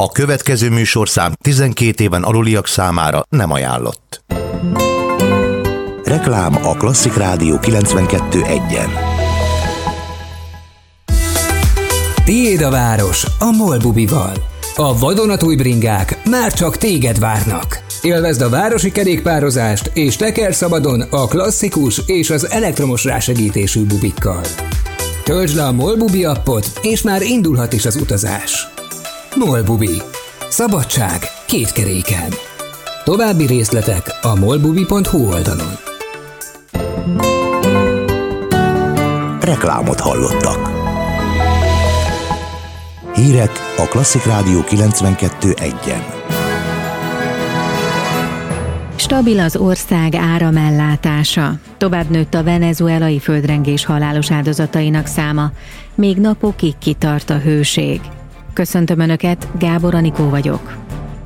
A következő műsorszám 12 éven aluliak számára nem ajánlott. Reklám a Klasszik Rádió 92.1-en. Tiéd a város a MOL bubival. A vadonatúj bringák már csak téged várnak. Élvezd a városi kerékpározást és teker szabadon a klasszikus és az elektromos rásegítésű bubikkal. Töltsd le a MOL bubi appot, és már indulhat is az utazás. MOL bubi. Szabadság két keréken. További részletek a molbubi.hu oldalon. Reklámot hallottak. Hírek a Klasszik Rádió 92.1-en. Stabil az ország áramellátása. Tovább nőtt a venezuelai földrengés halálos áldozatainak száma. Még napokig kitart a hőség. Köszöntöm Önöket, Gábor Anikó vagyok.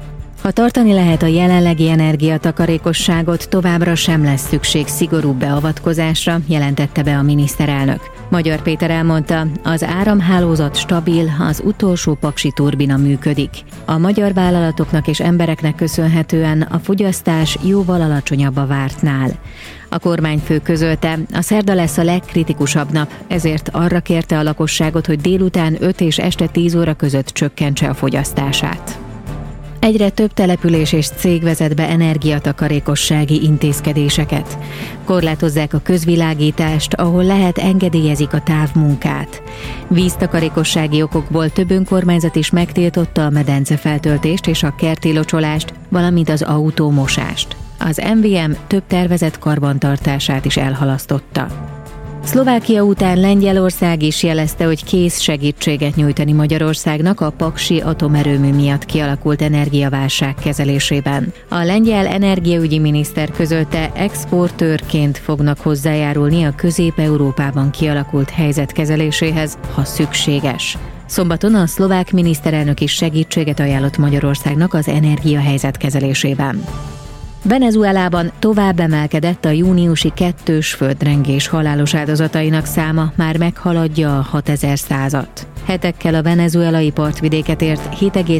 Ha tartani lehet a jelenlegi energiatakarékosságot, továbbra sem lesz szükség szigorúbb beavatkozásra, jelentette be a miniszterelnök. Magyar Péter elmondta, az áramhálózat stabil, az utolsó paksi turbina működik. A magyar vállalatoknak és embereknek köszönhetően a fogyasztás jóval alacsonyabb a vártnál. A kormányfő közölte, a szerda lesz a legkritikusabb nap, ezért arra kérte a lakosságot, hogy délután 5 és este 10 óra között csökkentse a fogyasztását. Egyre több település és cég vezet be energiatakarékossági intézkedéseket. Korlátozzák a közvilágítást, ahol lehet, engedélyezik a távmunkát. Víztakarékossági okokból több önkormányzat is megtiltotta a medencefeltöltést és a kerti locsolást, valamint az autómosást. Az MVM több tervezett karbantartását is elhalasztotta. Szlovákia után Lengyelország is jelezte, hogy kész segítséget nyújtani Magyarországnak a paksi atomerőmű miatt kialakult energiaválság kezelésében. A lengyel energiaügyi miniszter közölte, exportőrként fognak hozzájárulni a Közép-Európában kialakult helyzet kezeléséhez, ha szükséges. Szombaton a szlovák miniszterelnök is segítséget ajánlott Magyarországnak az energiahelyzet kezelésében. Venezuelában tovább emelkedett a júniusi 2-s földrengés halálos áldozatainak száma, már meghaladja a 6100-at. Hetekkel a venezuelai partvidéket ért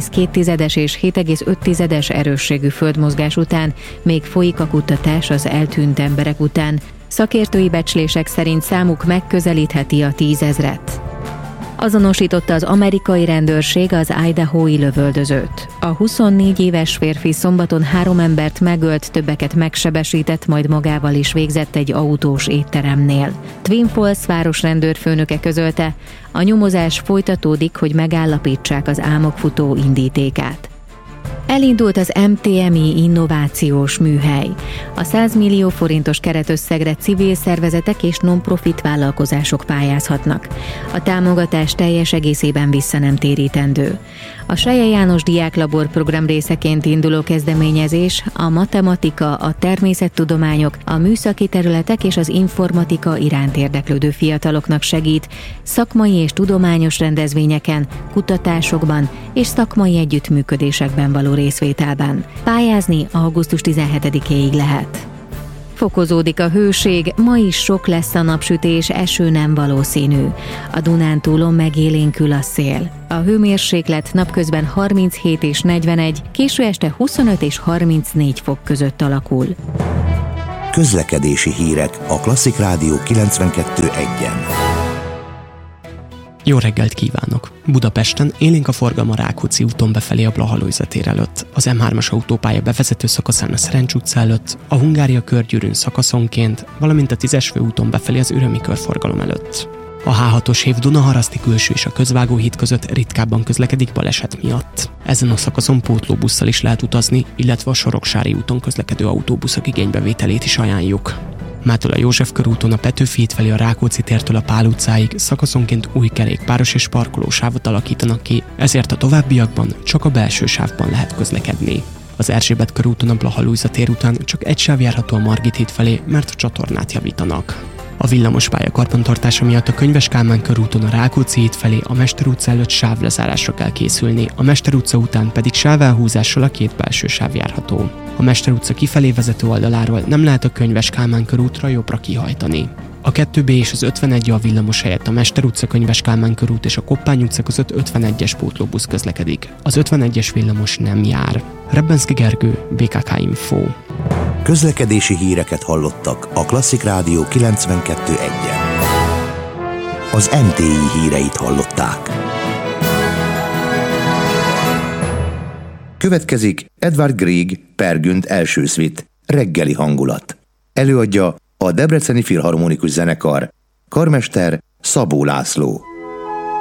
7,2 és 7,5 erősségű földmozgás után még folyik a kutatás az eltűnt emberek után. Szakértői becslések szerint számuk megközelítheti a 10 000-et. Azonosította az amerikai rendőrség az Idahói lövöldözőt. A 24 éves férfi szombaton 3 embert megölt, többeket megsebesített, majd magával is végzett egy autós étteremnél. Twin Falls város rendőrfőnöke közölte, a nyomozás folytatódik, hogy megállapítsák az álmokfutó indítékát. Elindult az MTMI innovációs műhely. A 100 millió forintos keretösszegre civil szervezetek és non-profit vállalkozások pályázhatnak. A támogatás teljes egészében visszanemtérítendő. A Selye János Diáklabor program részeként induló kezdeményezés a matematika, a természettudományok, a műszaki területek és az informatika iránt érdeklődő fiataloknak segít szakmai és tudományos rendezvényeken, kutatásokban és szakmai együttműködésekben való részvételben. Pályázni augusztus 17-éig lehet. Fokozódik a hőség, ma is sok lesz a napsütés, eső nem valószínű. A Dunántúlon megélénkül a szél. A hőmérséklet napközben 37 és 41, késő este 25 és 34 fok között alakul. Közlekedési hírek a Klasszik Rádió 92.1-en. Jó reggelt kívánok! Budapesten élénk a forgalma Rákóczi úton befelé a Blaha Lujza tér előtt, az M3-as autópálya bevezető szakaszán a Szerencs utca előtt, a Hungária körgyűrűn szakaszonként, valamint a 10-es főúton befelé az Ürömi körforgalom előtt. A H6-os hév Dunaharaszti külső és a Közvágóhíd között ritkábban közlekedik baleset miatt. Ezen a szakaszon pótlóbusszal is lehet utazni, illetve a Soroksári úton közlekedő autóbuszok igénybevételét is ajánljuk. Mától a József körúton a Petőfi híd felé a Rákóczi tértől a Pál utcáig szakaszonként új kerékpáros és parkolósávot alakítanak ki, ezért a továbbiakban csak a belső sávban lehet közlekedni. Az Erzsébet körúton a Blaha Lujza tér után csak egy sáv járható a Margit híd felé, mert a csatornát javítanak. A villamospálya karbantartása miatt a Könyves Kálmán körúton a Rákóczi híd felé a Mester utca előtt sávlezárásra kell készülni, a Mester utca után pedig sávelhúzással a két belső sáv járható. A Mester utca kifelé vezető oldaláról nem lehet a Könyves Kálmán körútra jobbra kihajtani. A 2B és az 51 a villamos helyett a Mester utca, Könyves Kálmán körút és a Koppány utca között 51-es pótlóbusz közlekedik. Az 51-es villamos nem jár. Rebbenszky Gergő, BKK Info. Közlekedési híreket hallottak a Klasszik Rádió 92.1-en. Az NTI híreit hallották. Következik Edvard Grieg Per Günd első szvit, Reggeli hangulat. Előadja a Debreceni Filharmonikus Zenekar, karmester Szabó László.